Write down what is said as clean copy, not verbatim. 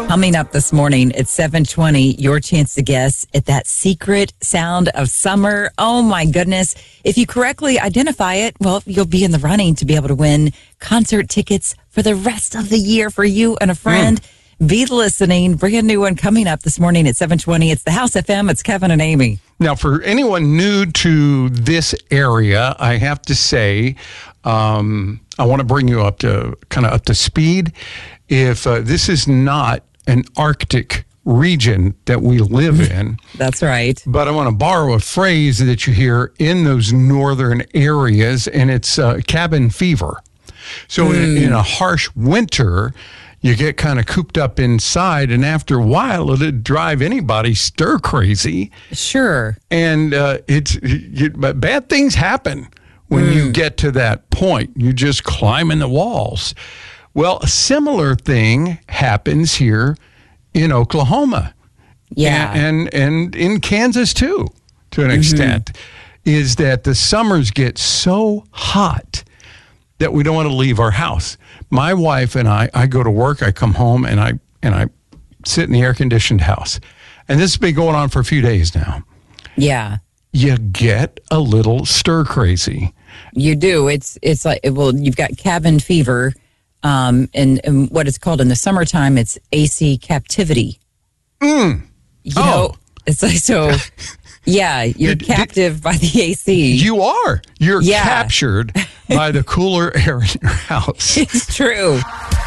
Coming up this morning at 7:20, your chance to guess at that secret sound of summer. Oh my goodness. If you correctly identify it, well, you'll be in the running to be able to win concert tickets for the rest of the year for you and a friend. Be listening. Brand new one coming up this morning at 7:20. It's the House FM. It's Kevin and Amy. Now, for anyone new to this area, I have to say, I want to bring you up to speed. If this is not an Arctic region that we live in. That's right. But I want to borrow a phrase that you hear in those northern areas, and it's cabin fever. So in a harsh winter, you get kind of cooped up inside, and after a while, it'll drive anybody stir crazy. Sure. And but bad things happen when you get to that point. You just climb in the walls. Well, a similar thing happens here in Oklahoma. Yeah. And in Kansas, too, to an extent, is that the summers get so hot that we don't want to leave our house. My wife and I go to work, I come home, and I sit in the air-conditioned house. And this has been going on for a few days now. Yeah. You get a little stir-crazy. You do. It's like, well, you've got cabin fever. And what it's called in the summertime, it's AC captivity. You know, it's like, so, yeah, you're captive by the AC. You are. You're captured by the cooler air in your house. It's true.